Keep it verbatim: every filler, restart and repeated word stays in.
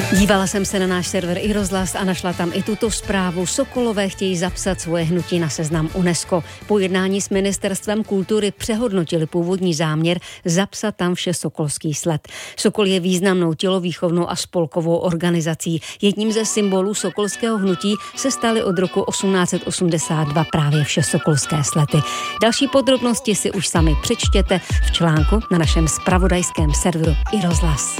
Dívala jsem se na náš server iRozhlas a našla tam i tuto zprávu. Sokolové chtějí zapsat svoje hnutí na seznam UNESCO. Po jednání s Ministerstvem kultury přehodnotili původní záměr zapsat tam vše sokolský sled. Sokol je významnou tělovýchovnou a spolkovou organizací. Jedním ze symbolů sokolského hnutí se staly od roku osmnáct set osmdesát dva právě vše sokolské slety. Další podrobnosti si už sami přečtěte v článku na našem zpravodajském serveru iRozhlas.